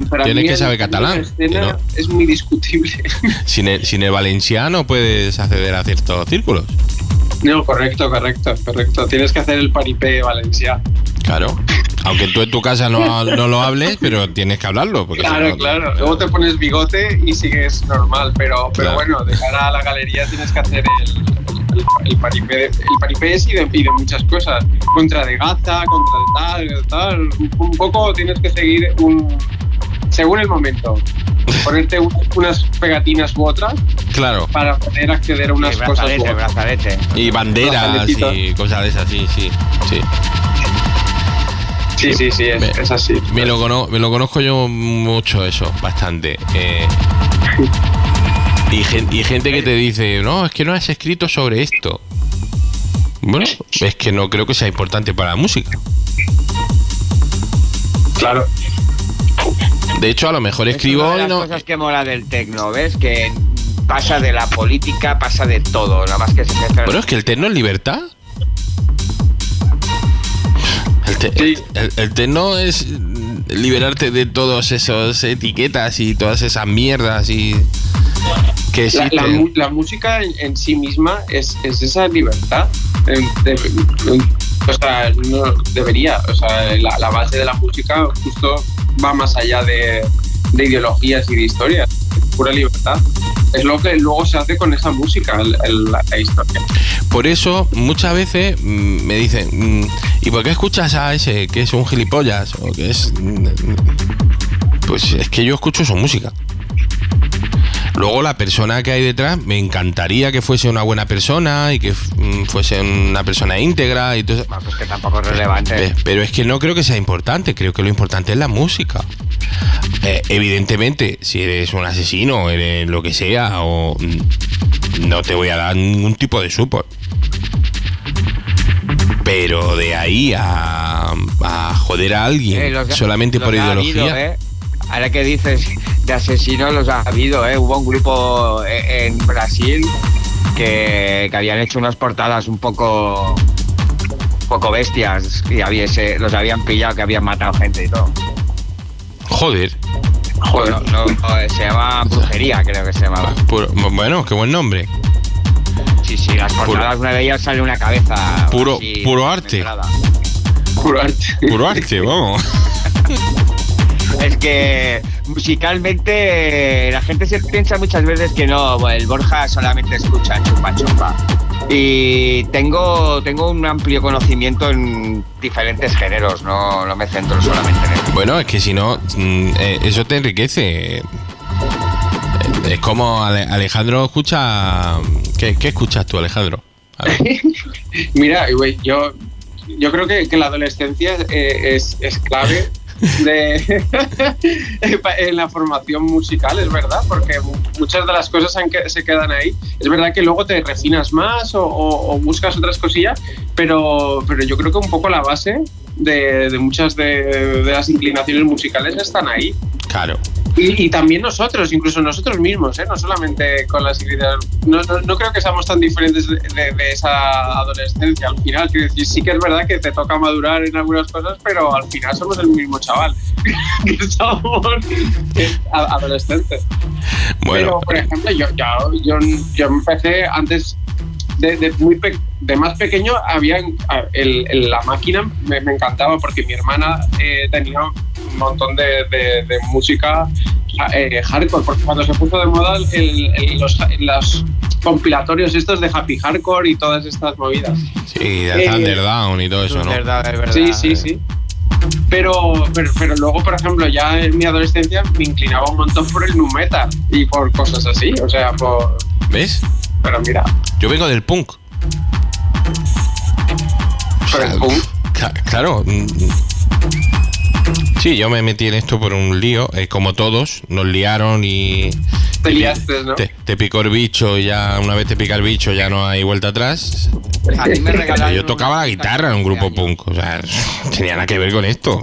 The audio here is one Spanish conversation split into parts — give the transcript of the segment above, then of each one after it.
para tienes mí que saber catalán. Escena, ¿no? Es muy discutible. Sin el valenciano puedes acceder a ciertos círculos. No, correcto. Tienes que hacer el paripé valenciano. Claro. Aunque tú en tu casa no lo hables, pero tienes que hablarlo. Porque claro. Luego te pones bigote y sigues normal, pero bueno, de cara a la galería tienes que hacer el paripé. El paripé es y de muchas cosas. Contra de Gaza, contra de tal. Un poco tienes que seguir según el momento. Ponerte unas pegatinas u otras. Claro. Para poder acceder a unas cosas. Brazalete. Y banderas y cosas de esas, sí. Sí, es así. Me lo conozco yo mucho eso, bastante. Y gente que te dice, no, es que no has escrito sobre esto. Bueno, es que no creo que sea importante para la música. Claro. De hecho, a lo mejor escribo... Es una de las cosas que mola del techno, ¿ves? Que pasa de la política, pasa de todo. Nada más que se centra... Bueno, es que el techno es libertad. El techno es liberarte de todas esas etiquetas y todas esas mierdas y que existen. La música en sí misma es esa libertad. O sea, no debería. O sea, la base de la música justo va más allá de ideologías y de historias. Es pura libertad. Es lo que luego se hace con esa música, la historia. Por eso muchas veces me dicen, ¿y por qué escuchas a ese que es un gilipollas? O que es... Pues es que yo escucho su música. Luego la persona que hay detrás, me encantaría que fuese una buena persona y que fuese una persona íntegra y todo eso. Pues que tampoco es relevante. Pero es que no creo que sea importante, creo que lo importante es la música. Evidentemente, si eres un asesino, eres lo que sea, o no te voy a dar ningún tipo de support. Pero de ahí a joder a alguien solamente por ideología. Habido, Ahora que dices de asesinos, los ha habido, Hubo un grupo en Brasil que habían hecho unas portadas un poco bestias y los habían pillado, que habían matado gente y todo. Joder. No, se llama Brujería, creo que se llamaba. Bueno, qué buen nombre. Sí, las portadas, una de ellas sale una cabeza. Puro arte. Puro arte, vamos. Es que musicalmente la gente se piensa muchas veces que no, el Borja solamente escucha chumba. Y tengo un amplio conocimiento en diferentes géneros, no me centro solamente en eso. Bueno, es que si no, eso te enriquece. Es como Alejandro escucha... ¿Qué escuchas tú, Alejandro? Mira, güey, yo creo que la adolescencia es clave en la formación musical, es verdad, porque muchas de las cosas se quedan ahí. Es verdad que luego te refinas más o buscas otras cosillas, pero yo creo que un poco la base de muchas de las inclinaciones musicales están ahí. Claro. Y también incluso nosotros mismos, no solamente con las ideas. No creo que seamos tan diferentes de esa adolescencia. Al final, quiero decir, sí que es verdad que te toca madurar en algunas cosas, pero al final somos el mismo chaval que somos adolescentes. Bueno. Pero, por ejemplo, yo empecé antes de más pequeño. La máquina me encantaba porque mi hermana tenía un montón de música hardcore, porque cuando se puso de moda los compilatorios estos de happy hardcore y todas estas movidas. Sí, de Thunderdown y todo eso, ¿no? Es verdad. Sí. Pero luego, por ejemplo, ya en mi adolescencia me inclinaba un montón por el nu metal y por cosas así, o sea, ¿ves? Pero mira, yo vengo del punk. ¿Por el punk? Claro. Sí, yo me metí en esto por un lío, como todos, nos liaron y... Te liaste, ¿no? Te picó el bicho y ya, una vez te pica el bicho ya no hay vuelta atrás. A mí me regalaron... Yo tocaba la guitarra en un grupo punk, o sea, tenía nada que ver con esto.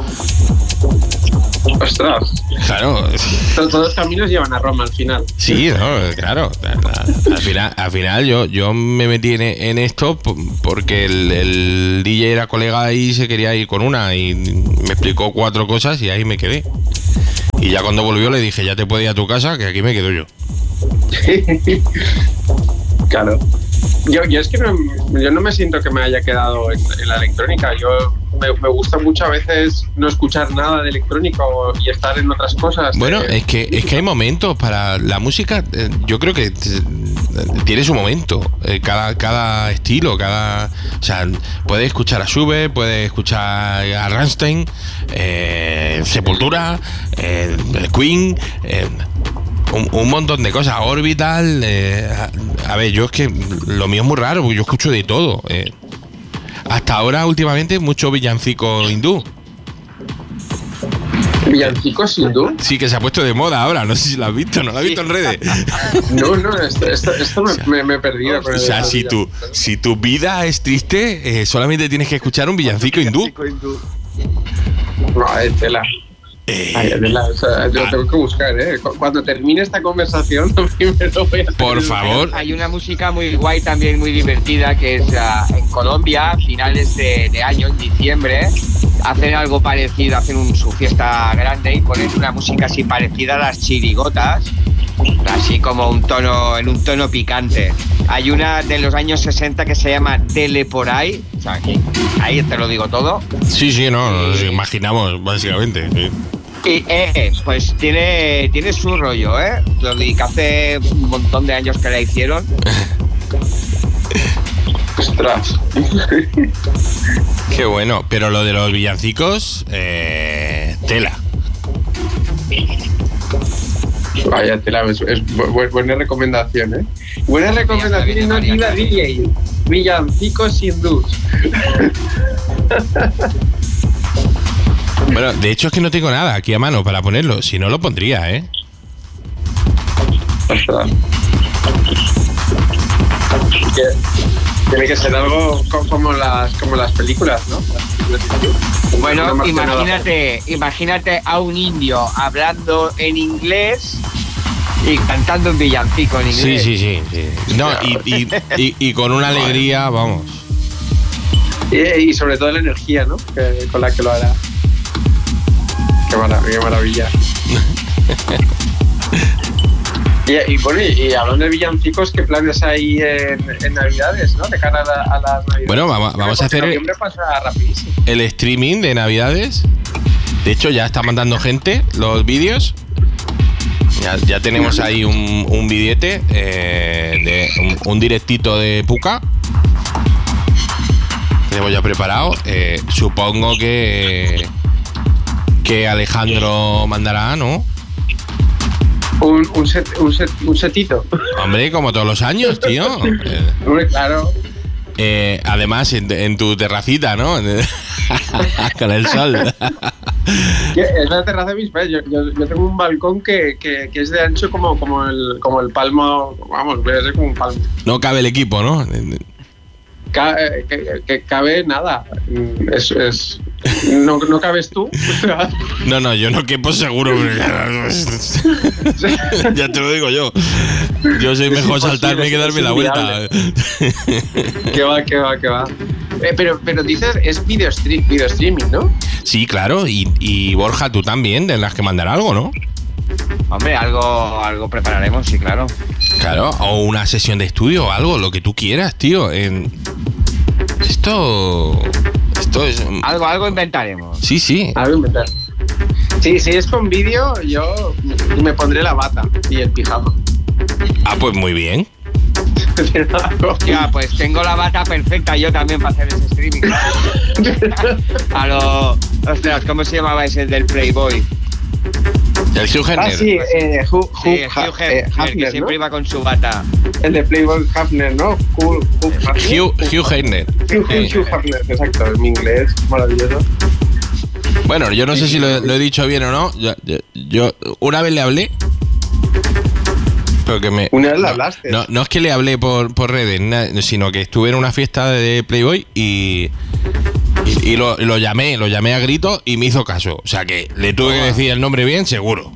Ostras. Claro. Todos los caminos llevan a Roma al final. Sí, no, claro. Al final yo me metí en esto porque el DJ era colega y se quería ir con una y me explicó 4 cosas y ahí me quedé. Y ya cuando volvió le dije, ya te puedes ir a tu casa, que aquí me quedo yo. Claro. Yo es que yo no me siento que me haya quedado en la electrónica. Yo me gusta mucho a veces no escuchar nada de electrónica y estar en otras cosas. Bueno, es que hay momentos para la música. Yo creo que tiene su momento. Cada estilo, o sea, puedes escuchar a Schubert, puedes escuchar a Rammstein, Sepultura, Queen. Un montón de cosas, Orbital. A ver, yo es que lo mío es muy raro, porque yo escucho de todo. Hasta ahora, últimamente, mucho villancico hindú. ¿Villancicos hindú? Sí, que se ha puesto de moda ahora, no sé si lo has visto, ¿no lo has visto en redes? No, esto me he perdido. O sea, si tu vida es triste, solamente tienes que escuchar un villancico hindú. No, es tela. O sea, yo tengo que buscar, Cuando termine esta conversación, primero voy a hacer. Por favor. Hay una música muy guay, también muy divertida, que es en Colombia, a finales de año, en diciembre, hacen algo parecido, hacen su fiesta grande y ponen una música así parecida a las chirigotas, así como en un tono picante. Hay una de los años 60 que se llama Dele por ahí, o sea, ahí te lo digo todo. Sí, nos imaginamos, básicamente. Sí. Y pues tiene su rollo, y que hace un montón de años que la hicieron. Ostras. Qué bueno, pero lo de los villancicos, tela. Vaya tela, es buena recomendación, Buena recomendación y no diga DJ. Villancicos hindús. Bueno, de hecho es que no tengo nada aquí a mano para ponerlo. Si no, lo pondría, Ostras. Tiene que ser algo como las películas, ¿no? Bueno, imagínate a un indio hablando en inglés y cantando un villancico en inglés. Sí. No, y con una alegría, vamos. Y sobre todo la energía, ¿no? Con la que lo hará. Qué maravilla. Y hablando de villancicos, ¿qué planes hay en Navidades, no? De cara a las Navidades. Bueno, vamos a hacer el streaming de Navidades. De hecho, ya está mandando gente los vídeos. Ya tenemos ahí un billete de un directito de Puka. Tenemos ya preparado. Supongo que Alejandro mandará, ¿no? Un setito. Hombre, como todos los años, tío. Hombre, claro. Además, en tu terracita, ¿no? Con el sol. Es la terraza de mis padres. Yo tengo un balcón que es de ancho como el palmo. Vamos, voy a ser como un palmo. No cabe el equipo, ¿no? Que cabe nada. No cabes tú. No, yo no quepo seguro. Ya te lo digo yo. Yo soy mejor saltarme que darme la vuelta. Que va. Pero dices, es video streaming, ¿no? Sí, claro. Y Borja, tú también tendrás que mandar algo, ¿no? Hombre, algo prepararemos, sí, claro. Claro, o una sesión de estudio o algo, lo que tú quieras, tío. Esto es... Algo inventaremos. Sí. Algo inventar. Sí, si es con vídeo, yo me pondré la bata y el pijama. Ah, pues muy bien. Ya, pues tengo la bata perfecta yo también para hacer ese streaming. Ostras, ¿cómo se llamaba ese del Playboy? El Hugh Hefner. Sí, Hugh Hefner, que siempre iba con su bata. El de Playboy Hefner, ¿no? Hugh Hefner. Hugh Hefner, exacto. En mi inglés, maravilloso. Bueno, yo no sé si lo he dicho bien o no. Yo una vez le hablé. Una vez le hablaste. No es que le hablé por redes, sino que estuve en una fiesta de Playboy y lo llamé a gritos y me hizo caso. O sea que le tuve que decir el nombre bien, seguro.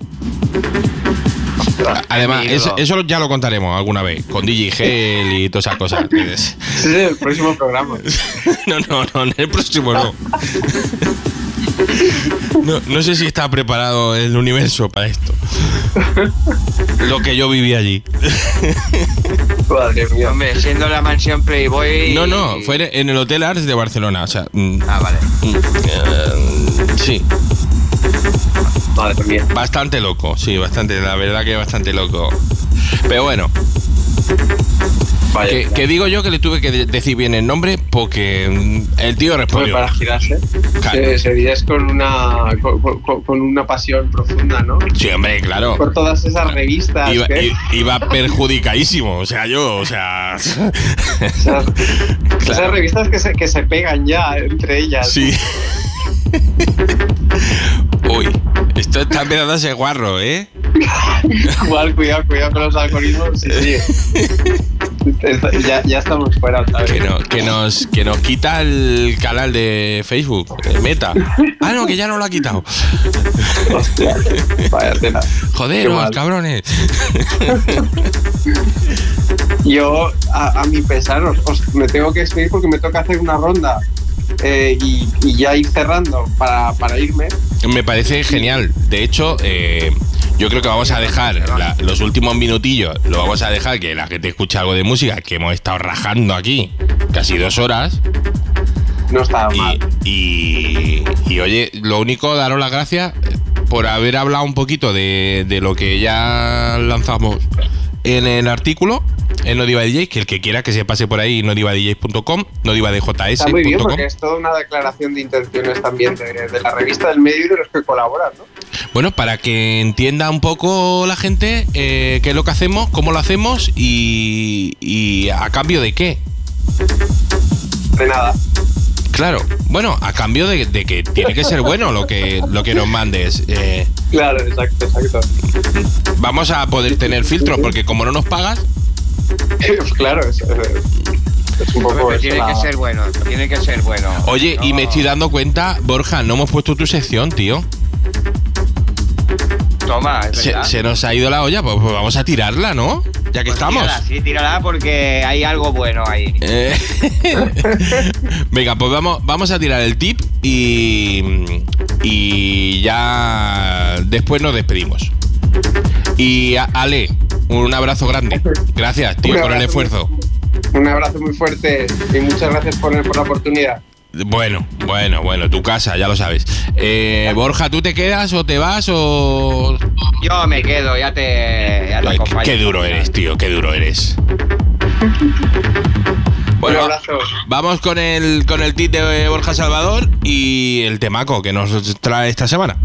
Además, eso ya lo contaremos alguna vez, con DJ Gel y todas esas cosas. Sí, el próximo programa. No, en el próximo no. No sé si está preparado el universo para esto. Lo que yo viví allí. Madre mía. Hombre, siendo la mansión Playboy... No, fue en el Hotel Arts de Barcelona. O sea, vale. Sí. Madre mía. Bastante loco, sí, bastante. La verdad que bastante loco. Pero bueno. Que digo yo que le tuve que decir bien el nombre porque el tío respondió. Para girarse. Claro. Sería con una pasión profunda, ¿no? Sí, hombre, claro. Por todas esas revistas. Iba perjudicadísimo. Esas revistas que se pegan ya entre ellas. Sí. Uy, esto está empezando a ser guarro, ¿eh? Igual, cuidado con los algoritmos. Sí. Ya estamos fuera otra vez. Que nos quita el canal de Facebook, Meta. Ah, no, que ya no lo ha quitado. Hostia, vaya tela. Joderos, cabrones. Yo, a mi pesar, me tengo que despedir porque me toca hacer una ronda. Y ya ir cerrando para irme. Me parece genial. De hecho, yo creo que vamos a dejar los últimos minutillos, lo vamos a dejar que la gente escuche algo de música, que hemos estado rajando aquí casi 2 horas. No está mal. Y oye, lo único, daros las gracias por haber hablado un poquito de lo que ya lanzamos en el artículo en No Diva DJs, que el que quiera que se pase por ahí, nodivadjs.com, nodivadjs.com. Está muy bien porque es toda una declaración de intenciones también de la revista del medio y de los que colaboran, ¿no? Bueno, para que entienda un poco la gente qué es lo que hacemos, cómo lo hacemos y a cambio de qué. De nada. Claro, bueno, a cambio de que tiene que ser bueno lo que nos mandes. Claro, exacto. Vamos a poder tener filtros porque como no nos pagas... Claro, es un poco... Tiene que ser bueno. Oye, no. Y me estoy dando cuenta, Borja, no hemos puesto tu sección, tío. Toma, es verdad. Se nos ha ido la olla, pues vamos a tirarla, ¿no? Ya que estamos. Tírala porque hay algo bueno ahí. Venga, pues vamos a tirar el tip y ya después nos despedimos. Y Ale, un abrazo grande. Gracias, tío, por el esfuerzo. Un abrazo muy fuerte y muchas gracias por la oportunidad. Bueno, tu casa, ya lo sabes. Borja, ¿tú te quedas o te vas o...? Yo me quedo, ya te acompaño. Qué duro eres, tío, qué duro eres. Bueno, un abrazo. Vamos con el tip de Borja Salvador y el temaco que nos trae esta semana.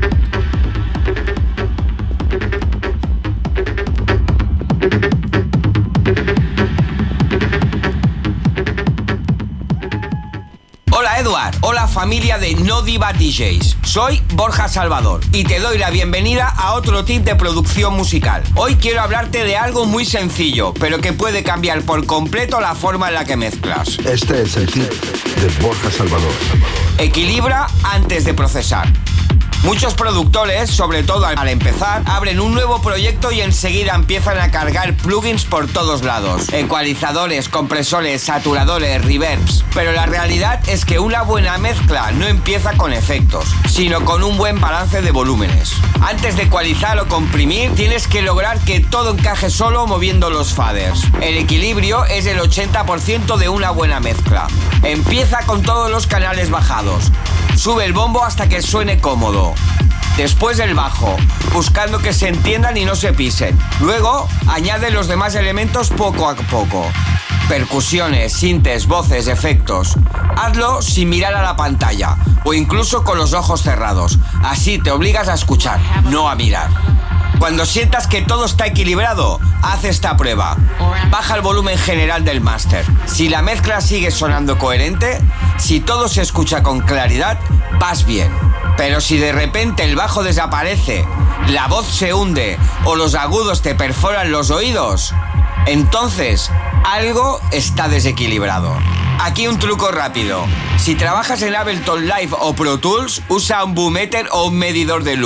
Hola Eduard, hola familia de No Diva DJs. Soy Borja Salvador y te doy la bienvenida a otro tip de producción musical. Hoy quiero hablarte de algo muy sencillo, pero que puede cambiar por completo la forma en la que mezclas. Este es el tip de Borja Salvador. Equilibra antes de procesar. Muchos productores, sobre todo al empezar, abren un nuevo proyecto y enseguida empiezan a cargar plugins por todos lados. Ecualizadores, compresores, saturadores, reverbs. Pero la realidad es que una buena mezcla no empieza con efectos, sino con un buen balance de volúmenes. Antes de ecualizar o comprimir, tienes que lograr que todo encaje solo moviendo los faders. El equilibrio es el 80% de una buena mezcla. Empieza con todos los canales bajados. Sube el bombo hasta que suene cómodo. Después el bajo, buscando que se entiendan y no se pisen. Luego, añade los demás elementos poco a poco. Percusiones, sintes, voces, efectos. Hazlo sin mirar a la pantalla o incluso con los ojos cerrados. Así te obligas a escuchar, no a mirar. Cuando sientas que todo está equilibrado, haz esta prueba. Baja el volumen general del máster. Si la mezcla sigue sonando coherente, si todo se escucha con claridad, vas bien. Pero si de repente el bajo desaparece, la voz se hunde o los agudos te perforan los oídos, entonces algo está desequilibrado. Aquí un truco rápido. Si trabajas en Ableton Live o Pro Tools, usa un boom meter o un medidor de loop.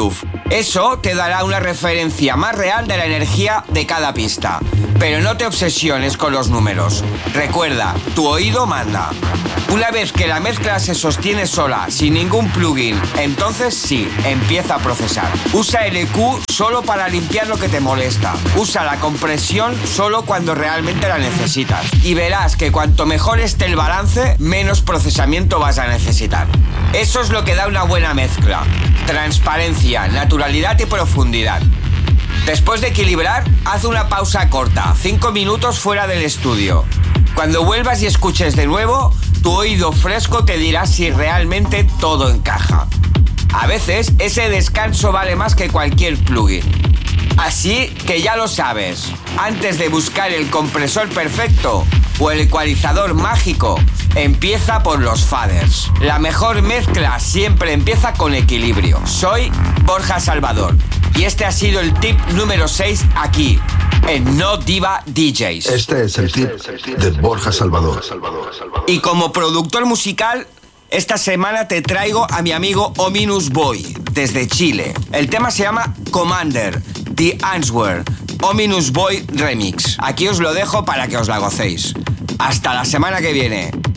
Eso te dará una referencia más real de la energía de cada pista. Pero no te obsesiones con los números. Recuerda, tu oído manda. Una vez que la mezcla se sostiene sola, sin ningún plugin, entonces sí, empieza a procesar. Usa el EQ solo para limpiar lo que te molesta. Usa la compresión solo cuando realmente la necesitas. Y verás que cuanto mejor esté el balance, menos procesamiento vas a necesitar. Eso es lo que da una buena mezcla. Transparencia, naturalidad y profundidad. Después de equilibrar, haz una pausa corta, 5 minutos fuera del estudio. Cuando vuelvas y escuches de nuevo, tu oído fresco te dirá si realmente todo encaja. A veces, ese descanso vale más que cualquier plugin. Así que ya lo sabes, antes de buscar el compresor perfecto o el ecualizador mágico, empieza por los faders. La mejor mezcla siempre empieza con equilibrio. Soy Borja Salvador y este ha sido el tip número 6 aquí, en No Diva DJs. Este es el tip de Borja Salvador. Y como productor musical, esta semana te traigo a mi amigo Ominous Boy, desde Chile. El tema se llama Commander, The Answer, Ominous Boy Remix. Aquí os lo dejo para que os la gocéis. Hasta la semana que viene.